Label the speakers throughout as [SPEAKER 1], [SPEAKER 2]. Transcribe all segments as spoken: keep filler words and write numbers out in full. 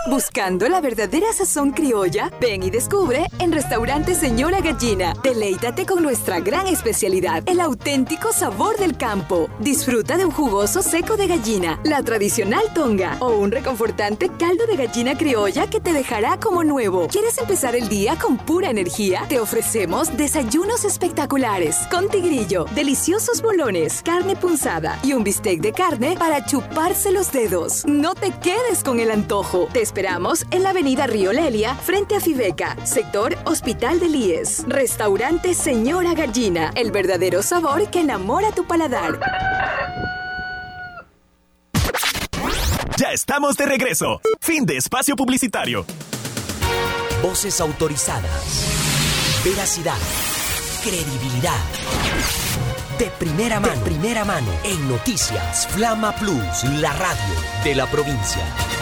[SPEAKER 1] Buscando la verdadera sazón criolla, ven y descubre en Restaurante Señora Gallina. Deleítate con nuestra gran especialidad, el auténtico sabor del campo. Disfruta de un jugoso seco de gallina, la tradicional tonga o un reconfortante caldo de gallina criolla que te dejará como nuevo. ¿Quieres empezar el día con pura energía? Te ofrecemos desayunos espectaculares con tigrillo, deliciosos bolones, carne punzada y un bistec de carne para chuparse los dedos. No te quedes con el antojo. Te esperamos en la avenida Río Lelia, frente a Fibeca, sector Hospital del I E S. Restaurante Señora Gallina, el verdadero sabor que enamora tu paladar.
[SPEAKER 2] Ya estamos de regreso. Fin de espacio publicitario.
[SPEAKER 3] Voces autorizadas. Veracidad. Credibilidad. De primera mano. De primera mano. En Noticias Flama Plus, la radio de la provincia.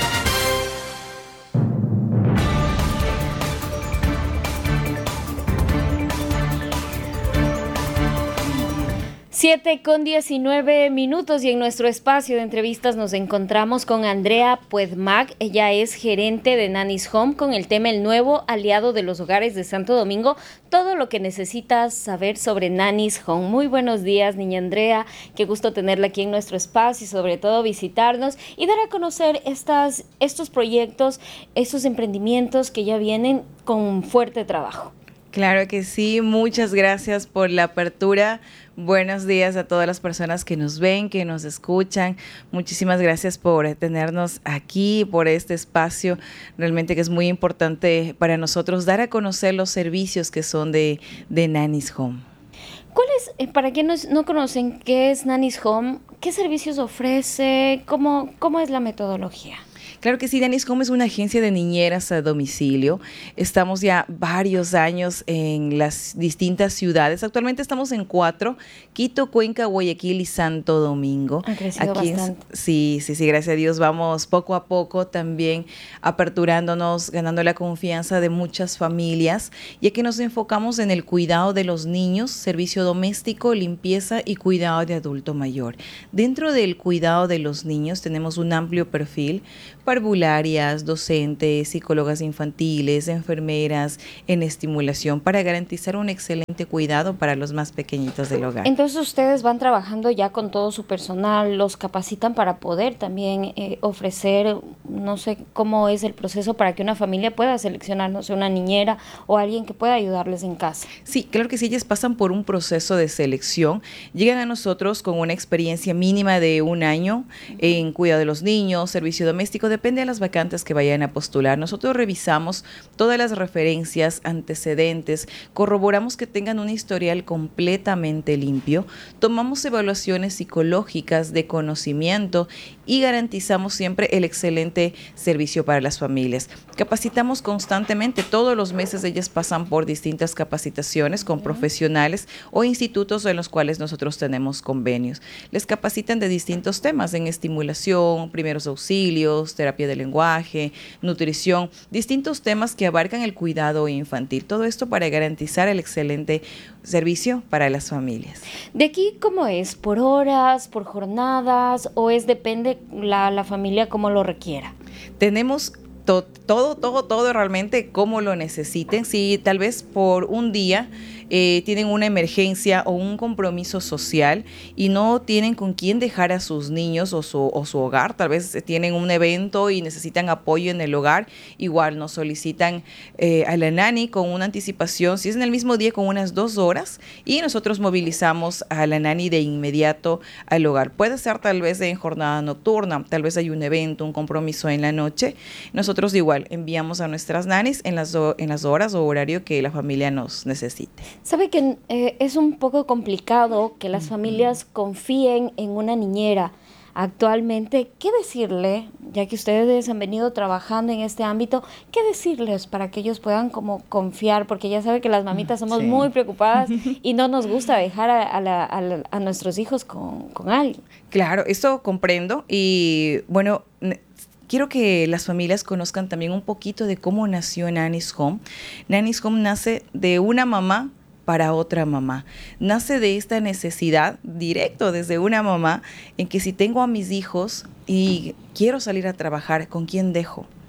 [SPEAKER 4] siete con diecinueve minutos y en nuestro espacio de entrevistas nos encontramos con Andrea Puedmac. Ella es gerente de Nanny's Home con el tema El nuevo aliado de los hogares de Santo Domingo. Todo lo que necesitas saber sobre Nanny's Home. Muy buenos días, niña Andrea. Qué gusto tenerla aquí en nuestro espacio y sobre todo visitarnos y dar a conocer estas, estos proyectos, estos emprendimientos que ya vienen con fuerte trabajo.
[SPEAKER 5] Claro que sí, muchas gracias por la apertura. Buenos días a todas las personas que nos ven, que nos escuchan. Muchísimas gracias por tenernos aquí, por este espacio. Realmente que es muy importante para nosotros dar a conocer los servicios que son de, de Nanny's Home.
[SPEAKER 4] ¿Cuál es, para quienes no conocen qué es Nanny's Home, qué servicios ofrece, cómo, cómo es la metodología?
[SPEAKER 5] Claro que sí, Nanny's Home es una agencia de niñeras a domicilio. Estamos ya varios años en las distintas ciudades. Actualmente estamos en cuatro: Quito, Cuenca, Guayaquil y Santo Domingo.
[SPEAKER 4] Ha crecido
[SPEAKER 5] Aquí
[SPEAKER 4] bastante.
[SPEAKER 5] Es, sí, sí, sí, gracias a Dios vamos poco a poco también aperturándonos, ganando la confianza de muchas familias, ya que nos enfocamos en el cuidado de los niños, servicio doméstico, limpieza y cuidado de adulto mayor. Dentro del cuidado de los niños tenemos un amplio perfil: parvularias, docentes, psicólogas infantiles, enfermeras en estimulación para garantizar un excelente cuidado para los más pequeñitos del hogar.
[SPEAKER 4] Entonces ustedes van trabajando ya con todo su personal, los capacitan para poder también eh, ofrecer, no sé cómo es el proceso para que una familia pueda seleccionar, no sé, una niñera o alguien que pueda ayudarles en casa.
[SPEAKER 5] Sí, claro que sí, ellas pasan por un proceso de selección, llegan a nosotros con una experiencia mínima de un año en cuidado de los niños, servicio doméstico, depende de las vacantes que vayan a postular. Nosotros revisamos todas las referencias, antecedentes, corroboramos que tengan un historial completamente limpio, tomamos evaluaciones psicológicas de conocimiento y garantizamos siempre el excelente servicio para las familias. Capacitamos constantemente, todos los meses ellas pasan por distintas capacitaciones con profesionales o institutos en los cuales nosotros tenemos convenios. Les capacitan de distintos temas en estimulación, primeros auxilios, terapia de lenguaje, nutrición, distintos temas que abarcan el cuidado infantil. Todo esto para garantizar el excelente servicio para las familias.
[SPEAKER 4] ¿De aquí cómo es? ¿Por horas, por jornadas o es depende la, la familia como lo requiera?
[SPEAKER 5] Tenemos to- todo, todo, todo realmente como lo necesiten. Si tal vez por un día Eh, tienen una emergencia o un compromiso social y no tienen con quién dejar a sus niños o su, o su hogar, tal vez tienen un evento y necesitan apoyo en el hogar, igual nos solicitan eh, a la nani con una anticipación, si es en el mismo día, con unas dos horas, y nosotros movilizamos a la nani de inmediato al hogar. Puede ser tal vez en jornada nocturna, tal vez hay un evento, un compromiso en la noche. Nosotros igual enviamos a nuestras nanis en las, en las horas o horario que la familia nos necesite.
[SPEAKER 4] Sabe que eh, es un poco complicado que las familias confíen en una niñera actualmente. ¿Qué decirle, ya que ustedes han venido trabajando en este ámbito, qué decirles para que ellos puedan como confiar? Porque ya sabe que las mamitas somos sí. muy preocupadas y no nos gusta dejar a, a, la, a, la, a nuestros hijos con, con alguien.
[SPEAKER 5] Claro, eso comprendo y bueno, quiero que las familias conozcan también un poquito de cómo nació Nanny's Home. Nanny's Home nace de una mamá para otra mamá. Nace de esta necesidad directo desde una mamá en que si tengo a mis hijos y quiero salir a trabajar, ¿con quién dejo?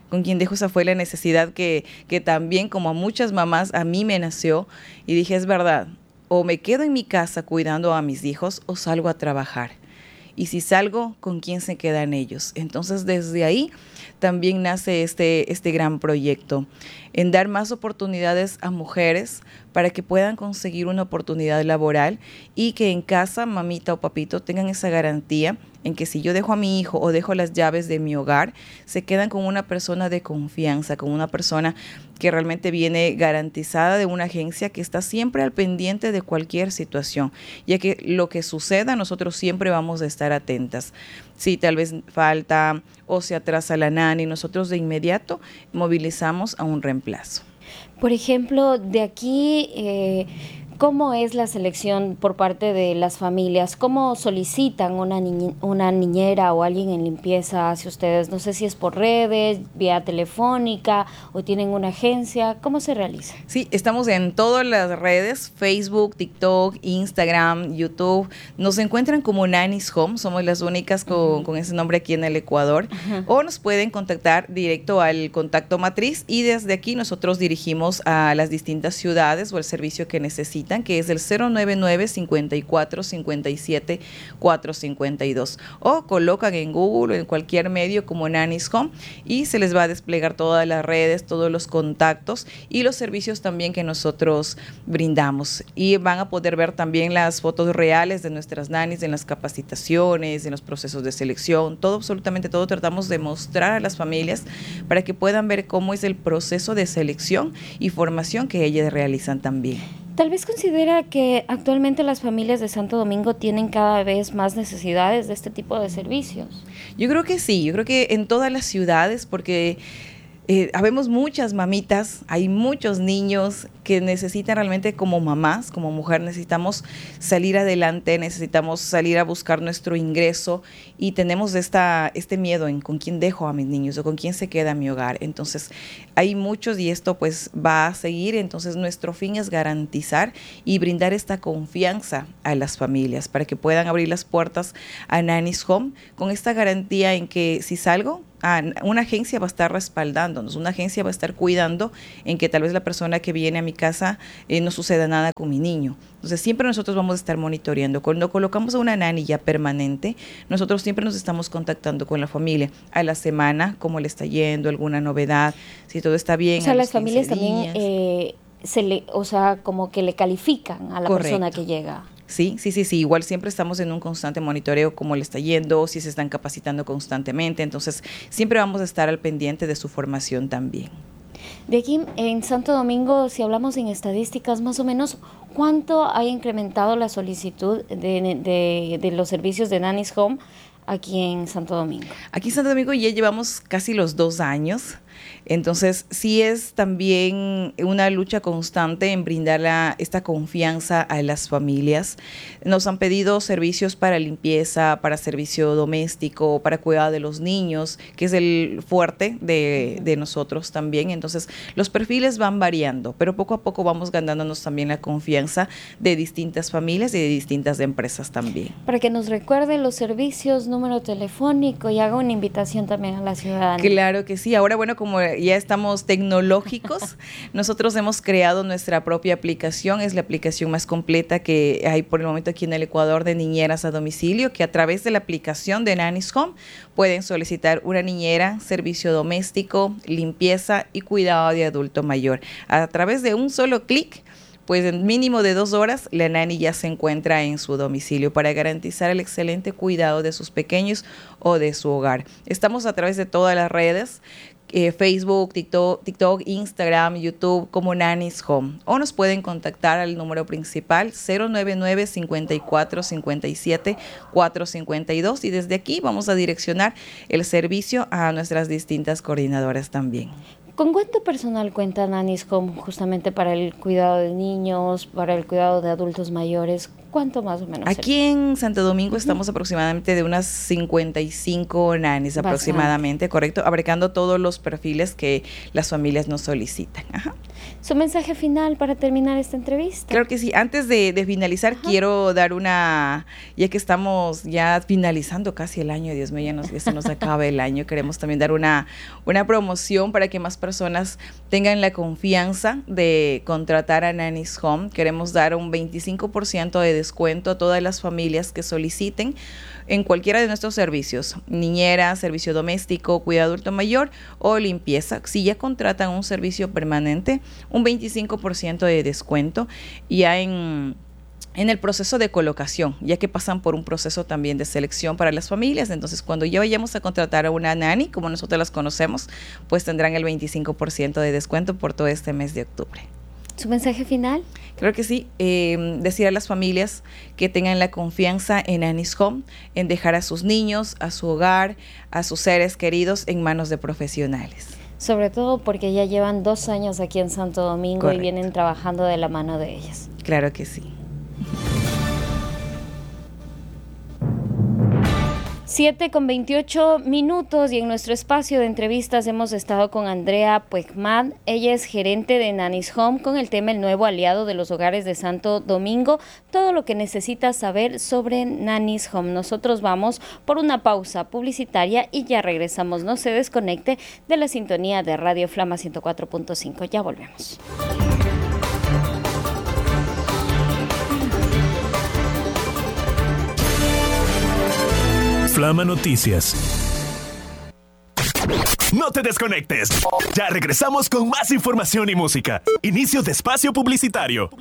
[SPEAKER 5] con quien dejo, esa fue la necesidad que, que también, como a muchas mamás, a mí me nació. Y dije, es verdad, o me quedo en mi casa cuidando a mis hijos o salgo a trabajar. Y si salgo, ¿con quién se quedan ellos? Entonces, desde ahí también nace este, este gran proyecto, en dar más oportunidades a mujeres para que puedan conseguir una oportunidad laboral y que en casa, mamita o papito, tengan esa garantía en que si yo dejo a mi hijo o dejo las llaves de mi hogar, se quedan con una persona de confianza, con una persona que realmente viene garantizada de una agencia que está siempre al pendiente de cualquier situación, ya que lo que suceda nosotros siempre vamos a estar atentas. Si tal vez falta o se atrasa la nani, nosotros de inmediato movilizamos a un reemplazo.
[SPEAKER 4] Por ejemplo, de aquí, eh, ¿cómo es la selección por parte de las familias? ¿Cómo solicitan una, niñe, una niñera o alguien en limpieza hacia ustedes? No sé si es por redes, vía telefónica o tienen una agencia. ¿Cómo se realiza?
[SPEAKER 5] Sí, estamos en todas las redes, Facebook, TikTok, Instagram, YouTube. Nos encuentran como Nanny's Home, somos las únicas con, uh-huh. con ese nombre aquí en el Ecuador. Uh-huh. O nos pueden contactar directo al contacto matriz y desde aquí nosotros dirigimos a las distintas ciudades o el servicio que necesiten, que es el cero nueve nueve, cincuenta y cuatro, cincuenta y siete, cuatrocientos cincuenta y dos, o colocan en Google o en cualquier medio como Nanny's Home y se les va a desplegar todas las redes, todos los contactos y los servicios también que nosotros brindamos, y van a poder ver también las fotos reales de nuestras nannies en las capacitaciones, en los procesos de selección, todo, absolutamente todo tratamos de mostrar a las familias para que puedan ver cómo es el proceso de selección y formación que ellas realizan también.
[SPEAKER 4] Tal vez considera que actualmente las familias de Santo Domingo tienen cada vez más necesidades de este tipo de servicios.
[SPEAKER 5] Yo creo que sí, yo creo que en todas las ciudades, porque eh, habemos muchas mamitas, hay muchos niños que necesitan realmente, como mamás, como mujer, necesitamos salir adelante, necesitamos salir a buscar nuestro ingreso y tenemos esta, este miedo en con quién dejo a mis niños o con quién se queda mi hogar. Entonces hay muchos y esto pues va a seguir, entonces nuestro fin es garantizar y brindar esta confianza a las familias para que puedan abrir las puertas a Nanny's Home con esta garantía en que si salgo, Ah, una agencia va a estar respaldándonos, una agencia va a estar cuidando en que tal vez la persona que viene a mi casa eh, no suceda nada con mi niño. Entonces siempre nosotros vamos a estar monitoreando. Cuando colocamos a una nanny ya permanente, nosotros siempre nos estamos contactando con la familia a la semana, cómo le está yendo, alguna novedad, si todo está bien.
[SPEAKER 4] O sea, las familias también, eh, se le, o sea, como que le califican a la Correcto. persona que llega.
[SPEAKER 5] Sí, sí, sí, sí. Igual siempre estamos en un constante monitoreo, cómo le está yendo, si se están capacitando constantemente. Entonces, siempre vamos a estar al pendiente de su formación también.
[SPEAKER 4] De aquí, en Santo Domingo, si hablamos en estadísticas, más o menos, ¿cuánto ha incrementado la solicitud de, de, de los servicios de Nanny's Home aquí en Santo Domingo?
[SPEAKER 5] Aquí en Santo Domingo ya llevamos casi los dos años. Entonces, sí es también una lucha constante en brindar la, esta confianza a las familias. Nos han pedido servicios para limpieza, para servicio doméstico, para cuidado de los niños, que es el fuerte de, de nosotros también. Entonces, los perfiles van variando, pero poco a poco vamos ganándonos también la confianza de distintas familias y de distintas empresas también.
[SPEAKER 4] Para que nos recuerde los servicios, número telefónico y haga una invitación también a la ciudadanía.
[SPEAKER 5] Claro que sí. Ahora, bueno, como ya estamos tecnológicos, nosotros hemos creado nuestra propia aplicación, es la aplicación más completa que hay por el momento aquí en el Ecuador de niñeras a domicilio, que a través de la aplicación de Nanny's Home pueden solicitar una niñera, servicio doméstico, limpieza y cuidado de adulto mayor. A través de un solo clic, pues en mínimo de dos horas, la nani ya se encuentra en su domicilio para garantizar el excelente cuidado de sus pequeños o de su hogar. Estamos a través de todas las redes, Eh, Facebook, TikTok, TikTok, Instagram, YouTube, como Nanny's Home. O nos pueden contactar al número principal cero nueve nueve, cincuenta y cuatro, cincuenta y siete, cuatrocientos cincuenta y dos y desde aquí vamos a direccionar el servicio a nuestras distintas coordinadoras también.
[SPEAKER 4] ¿Con cuánto personal cuenta Nanny's Home justamente para el cuidado de niños, para el cuidado de adultos mayores? ¿Cuánto más o menos?
[SPEAKER 5] Aquí en Santo Domingo uh-huh. estamos aproximadamente de unas cincuenta y cinco nannies Bastante. aproximadamente, correcto, abarcando todos los perfiles que las familias nos solicitan. Ajá.
[SPEAKER 4] ¿Su mensaje final para terminar esta entrevista?
[SPEAKER 5] Claro que sí. Antes de, de finalizar, Ajá. quiero dar una, ya que estamos ya finalizando casi el año, Dios mío, ya, nos, ya se nos acaba el año, queremos también dar una, una promoción para que más personas tengan la confianza de contratar a Nanny's Home. Queremos dar un veinticinco por ciento de descuento a todas las familias que soliciten en cualquiera de nuestros servicios, niñera, servicio doméstico, cuidado adulto mayor o limpieza. Si ya contratan un servicio permanente, un veinticinco por ciento de descuento ya en, en el proceso de colocación, ya que pasan por un proceso también de selección para las familias. Entonces, cuando ya vayamos a contratar a una nanny, como nosotros las conocemos, pues tendrán el veinticinco por ciento de descuento por todo este mes de octubre.
[SPEAKER 4] ¿Su mensaje final?
[SPEAKER 5] Creo que sí, eh, decir a las familias que tengan la confianza en Nanny's Home, en dejar a sus niños, a su hogar, a sus seres queridos en manos de profesionales.
[SPEAKER 4] Sobre todo porque ya llevan dos años aquí en Santo Domingo Correcto. Y vienen trabajando de la mano de ellas.
[SPEAKER 5] Claro que sí.
[SPEAKER 4] siete con veintiocho minutos y en nuestro espacio de entrevistas hemos estado con Andrea Puegman. Ella es gerente de Nanny's Home con el tema El nuevo aliado de los hogares de Santo Domingo. Todo lo que necesitas saber sobre Nanny's Home. Nosotros vamos por una pausa publicitaria y ya regresamos. No se desconecte de la sintonía de Radio Flama ciento cuatro punto cinco. Ya volvemos.
[SPEAKER 2] Flama Noticias. No te desconectes. Ya regresamos con más información y música. Inicio de espacio publicitario.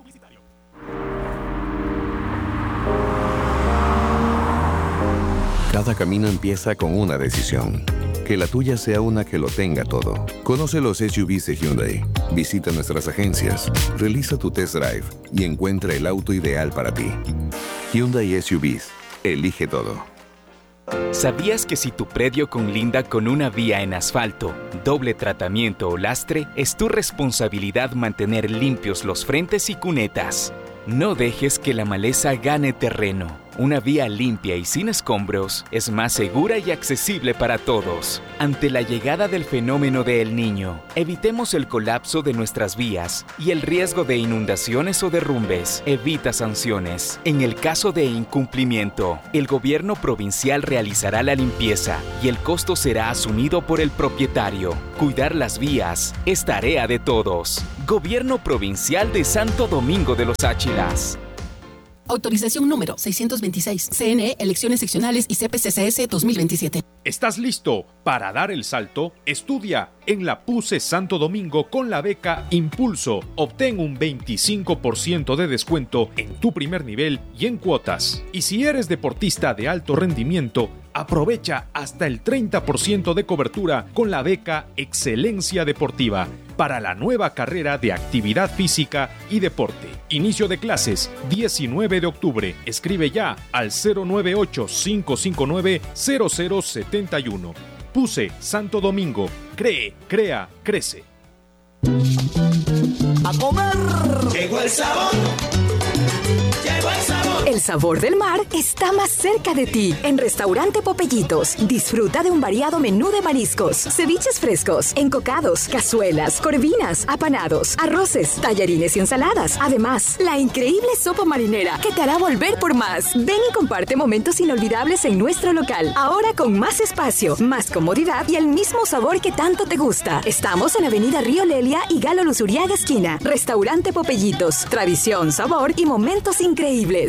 [SPEAKER 6] Cada camino empieza con una decisión. Que la tuya sea una que lo tenga todo. Conoce los S U Vs de Hyundai. Visita nuestras agencias, realiza tu test drive y encuentra el auto ideal para ti. Hyundai S U Vs. Elige todo.
[SPEAKER 7] ¿Sabías que si tu predio conlinda con una vía en asfalto, doble tratamiento o lastre, es tu responsabilidad mantener limpios los frentes y cunetas? No dejes que la maleza gane terreno. Una vía limpia y sin escombros es más segura y accesible para todos. Ante la llegada del fenómeno de El Niño, evitemos el colapso de nuestras vías y el riesgo de inundaciones o derrumbes. Evita sanciones. En el caso de incumplimiento, el gobierno provincial realizará la limpieza y el costo será asumido por el propietario. Cuidar las vías es tarea de todos. Gobierno Provincial de Santo Domingo de los Áchilas.
[SPEAKER 8] Autorización número seiscientos veintiséis. C N E, Elecciones Seccionales y C P C C S dos mil veintisiete.
[SPEAKER 9] ¿Estás listo para dar el salto? Estudia en la P U C E Santo Domingo con la beca Impulso. Obtén un veinticinco por ciento de descuento en tu primer nivel y en cuotas. Y si eres deportista de alto rendimiento, aprovecha hasta el treinta por ciento de cobertura con la beca Excelencia Deportiva para la nueva carrera de Actividad Física y Deporte. Inicio de clases diecinueve de octubre. Escribe ya al cero nueve ocho, cinco cinco nueve, cero cero siete uno. P U C E Santo Domingo. Cree, crea, crece.
[SPEAKER 10] ¡A comer! ¡Llegó el sabor! ¡Llegó el sabor!
[SPEAKER 1] El sabor del mar está más cerca de ti. En Restaurante Popellitos, disfruta de un variado menú de mariscos, ceviches frescos, encocados, cazuelas, corvinas, apanados, arroces, tallarines y ensaladas. Además, la increíble sopa marinera que te hará volver por más. Ven y comparte momentos inolvidables en nuestro local. Ahora con más espacio, más comodidad y el mismo sabor que tanto te gusta. Estamos en Avenida Río Lelia y Galo Luzuriaga esquina. Restaurante Popellitos, tradición, sabor y momentos increíbles.